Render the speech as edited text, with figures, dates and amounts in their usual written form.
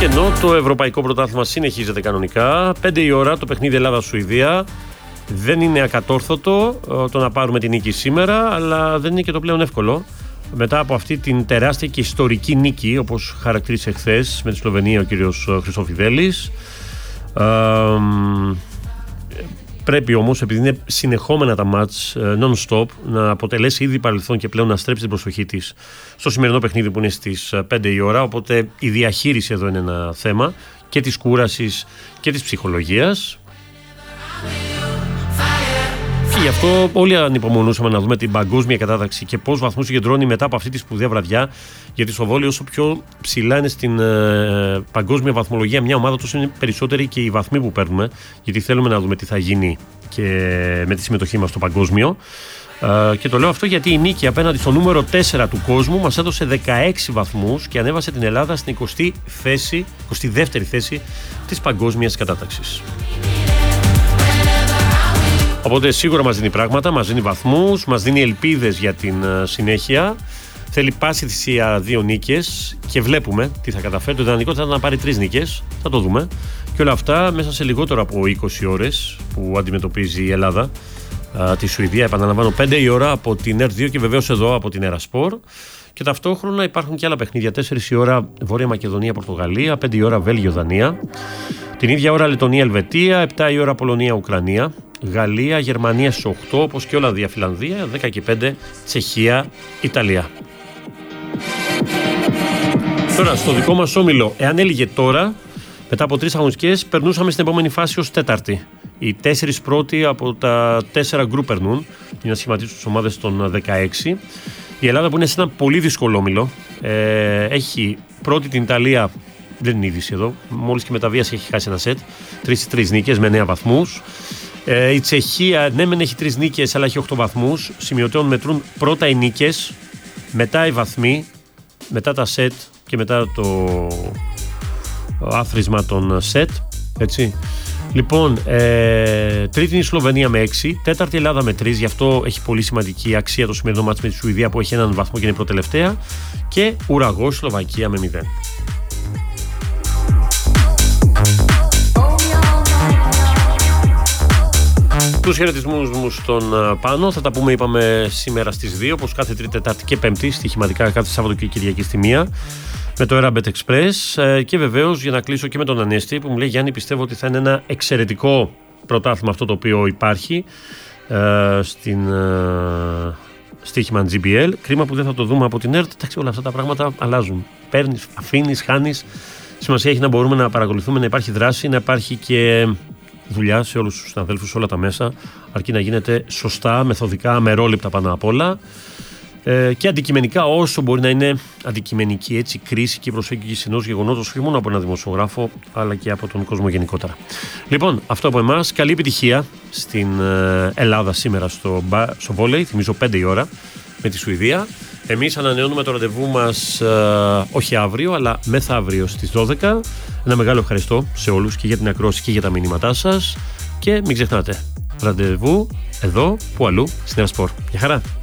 Και ενώ το Ευρωπαϊκό Πρωτάθλημα συνεχίζεται κανονικά, 5 η ώρα το παιχνίδι Ελλάδα-Σουηδία. Δεν είναι ακατόρθωτο το να πάρουμε την νίκη σήμερα, αλλά δεν είναι και το πλέον εύκολο. Μετά από αυτή την τεράστια και ιστορική νίκη, όπως χαρακτήρισε χθες με τη Σλοβενία ο κύριος Χριστοφιδέλης, πρέπει όμως, επειδή είναι συνεχόμενα τα μάτς non-stop, να αποτελέσει ήδη παρελθόν και πλέον να στρέψει την προσοχή της στο σημερινό παιχνίδι που είναι στις 5 η ώρα. Οπότε η διαχείριση εδώ είναι ένα θέμα και της κούρασης και της ψυχολογίας. Και γι' αυτό όλοι ανυπομονούσαμε να δούμε την παγκόσμια κατάταξη και πώς βαθμούς συγκεντρώνει μετά από αυτή τη σπουδαία βραδιά. Γιατί στο βόλεϊ, όσο πιο ψηλά είναι στην παγκόσμια βαθμολογία μια ομάδα, τόσο είναι περισσότεροι και οι βαθμοί που παίρνουμε. Γιατί θέλουμε να δούμε τι θα γίνει και με τη συμμετοχή μας στο παγκόσμιο. Και το λέω αυτό γιατί η νίκη απέναντι στο νούμερο 4 του κόσμου μας έδωσε 16 βαθμούς και ανέβασε την Ελλάδα στην 22η θέση της παγκόσμιας κατάταξης. Οπότε σίγουρα μας δίνει πράγματα, μας δίνει βαθμούς, μας δίνει ελπίδες για την συνέχεια. Θέλει πάση θυσία 2 νίκες και βλέπουμε τι θα καταφέρει. Το ιδανικό θα ήταν να πάρει 3 νίκες, θα το δούμε. Και όλα αυτά μέσα σε λιγότερο από 20 ώρες που αντιμετωπίζει η Ελλάδα τη Σουηδία. Επαναλαμβάνω, 5 η ώρα από την ΕΡΤ2 και βεβαίως εδώ από την Ερασπορ. Και ταυτόχρονα υπάρχουν και άλλα παιχνίδια. 4 η ώρα Βόρεια Μακεδονία-Πορτογαλία, 5 η ώρα Βέλγιο-Δανία. Την ίδια ώρα Λετωνία-Ελβετία, 7 η ώρα Πολωνία-Ουκρανία. Γαλλία, Γερμανία στις 8, όπως και όλα Φιλανδία, 10 και 5, Τσεχία, Ιταλία. Τώρα, στο δικό μας όμιλο, εάν έλυγε τώρα, μετά από 3 αγωνιστικές, περνούσαμε στην επόμενη φάση ως τέταρτη. Οι 4 πρώτοι από τα 4 γκρουπ περνούν, για να σχηματίσουν τις ομάδες των 16. Η Ελλάδα που είναι σε ένα πολύ δύσκολο όμιλο, έχει πρώτη την Ιταλία, δεν είναι είδηση εδώ, μόλις και με τα βίας έχει χάσει ένα σετ, 3 νίκες με 9 βαθμούς. Η Τσεχία, ναι, μεν έχει 3 νίκες, αλλά έχει 8 βαθμούς. Σημειωτέων μετρούν πρώτα οι νίκες, μετά οι βαθμοί, μετά τα σετ και μετά το άθροισμα των σετ. Έτσι. Λοιπόν, τρίτη είναι η Σλοβενία με 6, τέταρτη η Ελλάδα με 3, γι' αυτό έχει πολύ σημαντική αξία το σημερινό μάτς με τη Σουηδία που έχει έναν βαθμό και είναι προτελευταία. Και ουραγός Σλοβακία με 0. Τους χαιρετισμούς μου στον Πάνο. Θα τα πούμε, είπαμε, σήμερα στις 2, όπως κάθε Τρίτη, Τετάρτη και Πέμπτη, στοιχηματικά κάθε Σάββατο και Κυριακή στη 1, με το Erabet Express. Και βεβαίως, για να κλείσω και με τον Ανέστη, που μου λέει: Γιάννη, πιστεύω ότι θα είναι ένα εξαιρετικό πρωτάθλημα αυτό το οποίο υπάρχει στην στοίχημα GBL. Κρίμα που δεν θα το δούμε από την ΕΡΤ. Εντάξει, όλα αυτά τα πράγματα αλλάζουν. Παίρνεις, αφήνεις, χάνεις. Σημασία έχει να μπορούμε να παρακολουθούμε, να υπάρχει δράση, να υπάρχει και δουλειά σε όλους τους συναδέλφους, σε όλα τα μέσα, αρκεί να γίνεται σωστά, μεθοδικά, αμερόληπτα πάνω απ' όλα και αντικειμενικά, όσο μπορεί να είναι αντικειμενική έτσι, κρίση και προσέγγιση ενός γεγονότος, όχι μόνο από έναν δημοσιογράφο, αλλά και από τον κόσμο γενικότερα. Λοιπόν, αυτό από εμάς. Καλή επιτυχία στην Ελλάδα σήμερα στο βόλεϊ. Θυμίζω 5 η ώρα με τη Σουηδία. Εμείς ανανεώνουμε το ραντεβού μας όχι αύριο, αλλά μεθαύριο στις 12. Ένα μεγάλο ευχαριστώ σε όλους και για την ακρόαση και για τα μηνύματά σας. Και μην ξεχνάτε, ραντεβού εδώ που αλλού στην Ερασπορ. Γεια χαρά!